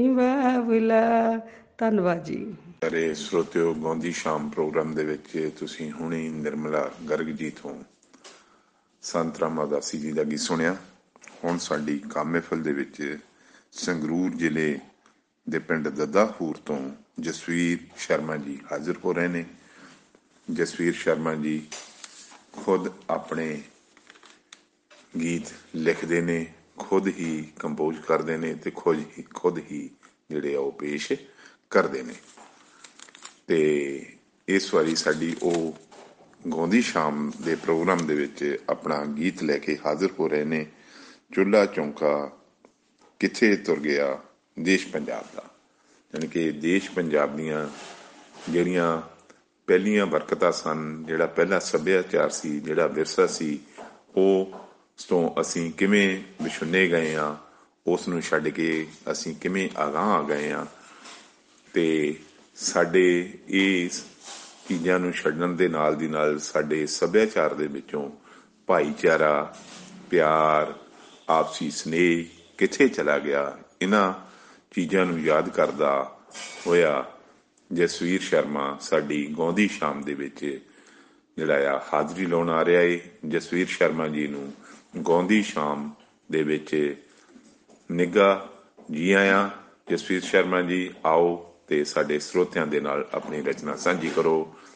ਬਾਬਲਾ। ਧੰਨਵਾਦ ਜੀ। ਸਾਰੇ ਸਰੋਤਿਓ, ਗਾਉਂਦੀ ਸ਼ਾਮ ਪ੍ਰੋਗਰਾਮ ਦੇ ਵਿੱਚ ਤੁਸੀਂ ਹੁਣੇ ਨਿਰਮਲਾ ਗਰਗ ਜੀ ਤੋਂ ਸੰਤ ਰਾਮ ਉਦਾਸੀ ਜੀ ਦਾ ਗੀਤ ਸੁਣਿਆ। ਹੁਣ ਸਾਡੀ ਕਾਮ ਮਹਿਫਲ ਦੇ ਵਿੱਚ ਸੰਗਰੂਰ ਜ਼ਿਲ੍ਹੇ ਦੇ ਪਿੰਡ ਦੱਦਾਖੂਰ ਤੋਂ ਜਸਵੀਰ ਸ਼ਰਮਾ ਜੀ ਹਾਜ਼ਰ ਹੋ ਰਹੇ ਨੇ। ਜਸਵੀਰ ਸ਼ਰਮਾ ਜੀ ਖੁਦ ਆਪਣੇ ਗੀਤ ਲਿਖਦੇ ਨੇ, ਖੁਦ ਹੀ ਕੰਪੋਜ਼ ਕਰਦੇ ਨੇ ਅਤੇ ਖੁਦ ਹੀ ਜਿਹੜੇ ਆ ਉਹ ਪੇਸ਼ ਕਰਦੇ ਨੇ। ਅਤੇ ਇਸ ਵਾਰੀ ਸਾਡੀ ਉਹ ਗਾਉਂਦੀ ਸ਼ਾਮ ਦੇ ਪ੍ਰੋਗਰਾਮ ਦੇ ਵਿੱਚ ਆਪਣਾ ਗੀਤ ਲੈ ਕੇ ਹਾਜ਼ਰ ਹੋ ਰਹੇ ਨੇ। ਚੁੱਲ੍ਹਾ ਚੌਂਕਾ ਕਿੱਥੇ ਤੁਰ ਗਿਆ ਦੇਸ਼ ਪੰਜਾਬ ਦਾ, ਯਾਨੀ ਕਿ ਦੇਸ਼ ਪੰਜਾਬ ਦੀਆਂ ਜਿਹੜੀਆਂ ਪਹਿਲੀਆਂ ਬਰਕਤਾਂ ਸਨ, ਜਿਹੜਾ ਪਹਿਲਾ ਸੱਭਿਆਚਾਰ ਸੀ, ਜਿਹੜਾ ਵਿਰਸਾ ਸੀ, ਉਸ ਤੋਂ ਅਸੀਂ ਕਿਵੇਂ ਵਿਛੁੰਨੇ ਗਏ ਹਾਂ, ਉਸ ਨੂੰ ਛੱਡ ਕੇ ਅਸੀਂ ਕਿਵੇਂ ਅਗਾਂਹ ਆ ਗਏ ਹਾਂ। ਅਤੇ ਸਾਡੇ ਇਸ ਚੀਜ਼ਾਂ ਨੂੰ ਛੱਡਣ ਦੇ ਨਾਲ ਦੀ ਨਾਲ ਸਾਡੇ ਸੱਭਿਆਚਾਰ ਦੇ ਵਿੱਚੋਂ ਭਾਈਚਾਰਾ, ਪਿਆਰ, ਆਪਸੀ ਸਨੇਹ ਕਿੱਥੇ ਚਲਾ ਗਿਆ। ਇਹਨਾਂ ਚੀਜ਼ਾਂ ਨੂੰ ਯਾਦ ਕਰਦਾ ਹੋਇਆ ਜਸਵੀਰ ਸ਼ਰਮਾ ਸਾਡੀ ਗਾਉਂਦੀ ਸ਼ਾਮ ਦੇ ਵਿੱਚ ਜਿਹੜਾ ਆ ਹਾਜ਼ਰੀ ਲਾਉਣ ਆ ਰਿਹਾ ਏ। ਜਸਵੀਰ ਸ਼ਰਮਾ ਜੀ ਨੂੰ ਗਾਉਂਦੀ ਸ਼ਾਮ ਦੇ ਵਿੱਚ ਨਿੱਘਾ ਜੀ ਆਇਆਂ। ਜਸਵੀਰ ਸ਼ਰਮਾ ਜੀ, ਆਓ ਤੇ ਸਾਡੇ ਸਰੋਤਿਆਂ ਦੇ ਨਾਲ ਆਪਣੀ ਰਚਨਾ ਸਾਂਝੀ ਕਰੋ।